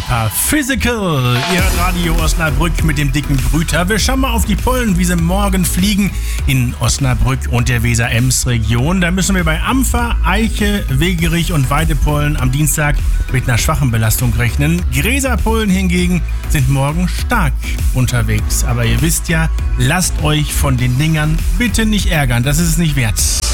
Viper Physical. Ihr hört Radio Osnabrück mit dem dicken Brüter. Wir schauen mal auf die Pollen, wie sie morgen fliegen in Osnabrück und der Weser-Ems-Region. Da müssen wir bei Ampfer, Eiche, Wegerich und Weidepollen am Dienstag mit einer schwachen Belastung rechnen. Gräserpollen hingegen sind morgen stark unterwegs. Aber ihr wisst ja, lasst euch von den Dingern bitte nicht ärgern. Das ist es nicht wert.